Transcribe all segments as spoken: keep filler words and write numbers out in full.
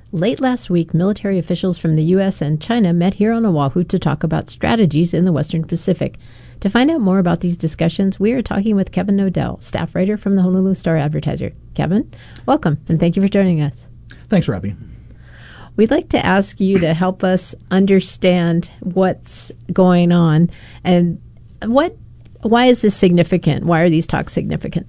Late last week, military officials from the U S and China met here on Oahu to talk about strategies in the Western Pacific. To find out more about these discussions, we are talking with Kevin Nodell, staff writer from the Honolulu Star-Advertiser. Kevin, welcome, and thank you for joining us. Thanks, Robbie. We'd like to ask you to help us understand what's going on and what. Why is this significant? Why are these talks significant?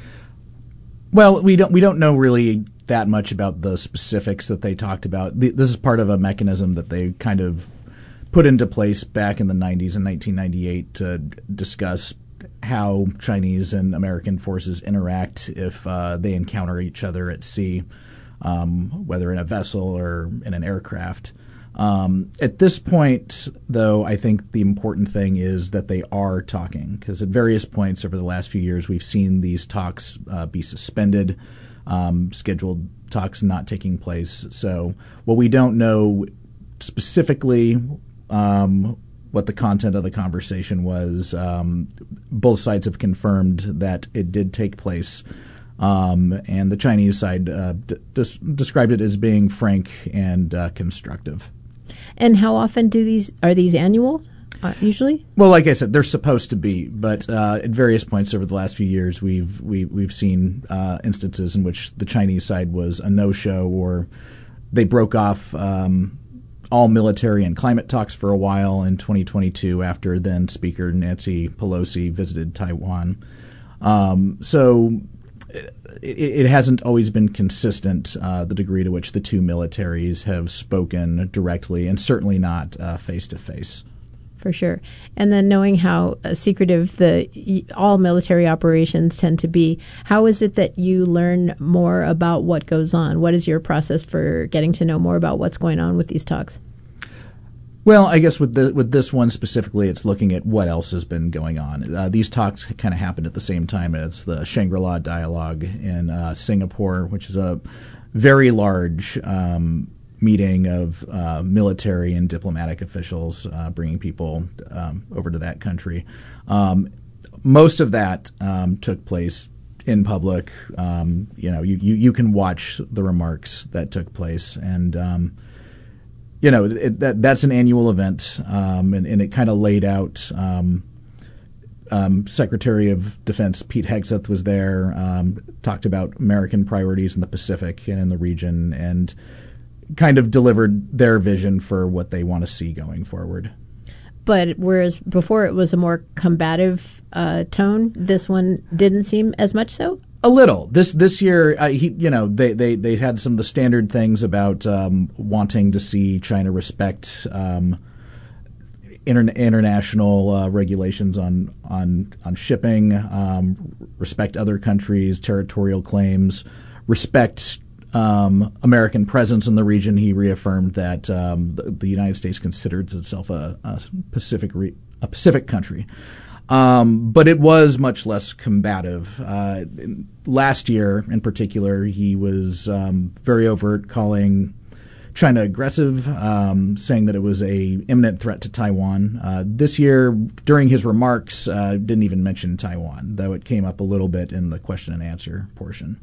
Well, we don't we don't know really that much about the specifics that they talked about. This is part of a mechanism that they kind of put into place back in the nineties, in nineteen ninety-eight, to discuss how Chinese and American forces interact if uh, they encounter each other at sea, um, whether in a vessel or in an aircraft. Um, at this point, though, I think the important thing is that they are talking, because at various points over the last few years, we've seen these talks uh, be suspended, um, scheduled talks not taking place. So while we don't know specifically um, what the content of the conversation was, um, both sides have confirmed that it did take place. Um, and the Chinese side uh, d- des- described it as being frank and uh, constructive. And how often do these are these annual? Uh, usually, well, like I said, they're supposed to be, but uh, at various points over the last few years, we've we, we've seen uh, instances in which the Chinese side was a no-show, or they broke off um, all military and climate talks for a while in twenty twenty-two after then Speaker Nancy Pelosi visited Taiwan. Um, so. It, it hasn't always been consistent, uh, the degree to which the two militaries have spoken directly, and certainly not uh, face-to-face. For sure. And then knowing how uh, secretive the all military operations tend to be, how is it that you learn more about what goes on? What is your process for getting to know more about what's going on with these talks? Well, I guess with the, with this one specifically, it's looking at what else has been going on. Uh, these talks kind of happened at the same time as the Shangri-La Dialogue in uh, Singapore, which is a very large um, meeting of uh, military and diplomatic officials uh, bringing people um, over to that country. Um, most of that um, took place in public. Um, you know, you, you, you can watch the remarks that took place, and um, You know, it, that that's an annual event, um, and, and it kind of laid out. Um, um, Secretary of Defense Pete Hegseth was there, um, talked about American priorities in the Pacific and in the region, and kind of delivered their vision for what they want to see going forward. But whereas before it was a more combative uh, tone, this one didn't seem as much so? A little. This this year, uh, he, you know, they, they, they had some of the standard things about um, wanting to see China respect um, inter- international uh, regulations on on on shipping, um, respect other countries' territorial claims, respect um, American presence in the region. He reaffirmed that um, the, the United States considers itself a, a Pacific re- a Pacific country. Um, but it was much less combative. Uh, last year, in particular, he was um, very overt, calling China aggressive, um, saying that it was a imminent threat to Taiwan. Uh, this year, during his remarks, uh, didn't even mention Taiwan, though it came up a little bit in the question and answer portion.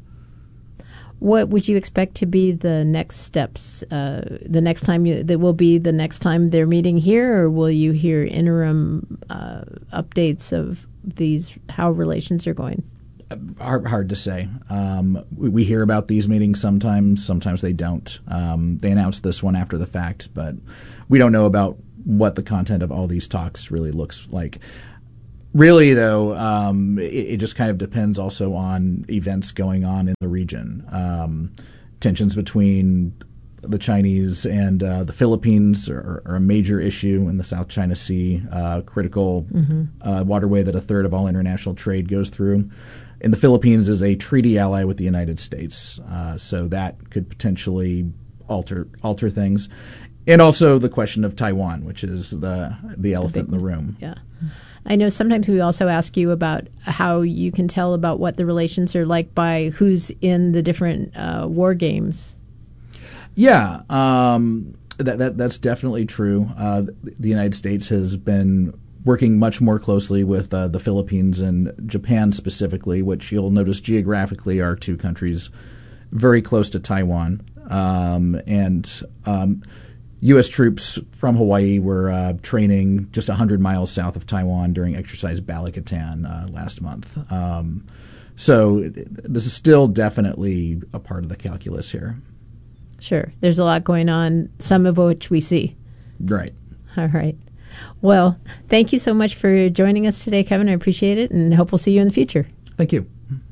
What would you expect to be the next steps? Uh, the next time you, that will be the next time they're meeting here, or will you hear interim uh, updates of these how relations are going? Hard, hard to say. Um, we, we hear about these meetings sometimes. Sometimes they don't. Um, they announced this one after the fact, but we don't know about what the content of all these talks really looks like. Really, though, um, it, it just kind of depends also on events going on in the region. Um, tensions between the Chinese and uh, the Philippines are, are a major issue in the South China Sea, uh, critical mm-hmm. uh, waterway that a third of all international trade goes through. And the Philippines is a treaty ally with the United States, uh, so that could potentially alter alter things. And also the question of Taiwan, which is the the elephant the in the room. Yeah. I know sometimes we also ask you about how you can tell about what the relations are like by who's in the different uh, war games. Yeah, um, that, that that's definitely true. Uh, the United States has been working much more closely with uh, the Philippines and Japan specifically, which you'll notice geographically are two countries very close to Taiwan. Um, and um, U S troops from Hawaii were uh, training just one hundred miles south of Taiwan during Exercise Balikatan uh, last month. Um, so this is still definitely a part of the calculus here. Sure. There's a lot going on, some of which we see. Right. All right. Well, thank you so much for joining us today, Kevin. I appreciate it, and hope we'll see you in the future. Thank you.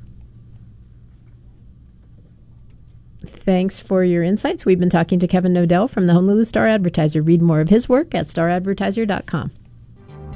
Thanks for your insights. We've been talking to Kevin Knodell from the Honolulu Star Advertiser. Read more of his work at star advertiser dot com.